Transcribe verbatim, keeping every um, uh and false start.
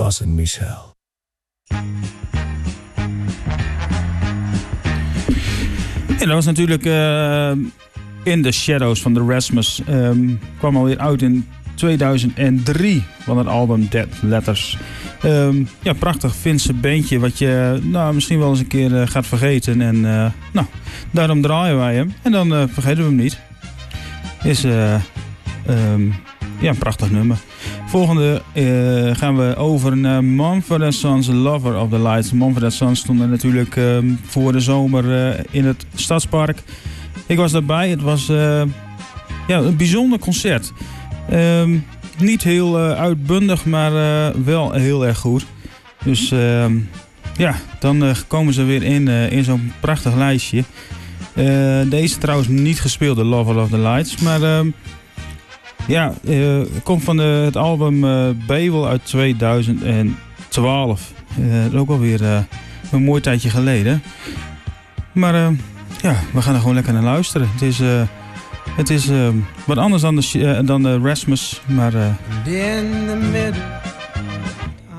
Bas en Michel. En dat was natuurlijk uh, In the Shadows van The Rasmus. Um, kwam alweer uit in tweeduizend drie van het album Dead Letters. Um, ja, prachtig Finse bandje wat je nou, misschien wel eens een keer uh, gaat vergeten. En uh, nou, daarom draaien wij hem. En dan uh, vergeten we hem niet. Is uh, um, ja, een prachtig nummer. Volgende uh, gaan we over naar Mumford and Sons, Lover of the Lights. Mumford and Sons stonden natuurlijk um, voor de zomer uh, in het Stadspark. Ik was daarbij. Het was uh, ja, een bijzonder concert. Um, niet heel uh, uitbundig, maar uh, wel heel erg goed. Dus uh, ja, dan uh, komen ze weer in, uh, in zo'n prachtig lijstje. Uh, deze trouwens niet gespeeld, de Lover of the Lights. Maar uh, ja, uh, komt van de, het album uh, Babel uit tweeduizend twaalf. Uh, dat is ook alweer uh, een mooi tijdje geleden. Maar uh, ja, we gaan er gewoon lekker naar luisteren. Het is... Uh, Het is uh, wat anders dan de, uh, dan de Rasmus, maar uh, in the middle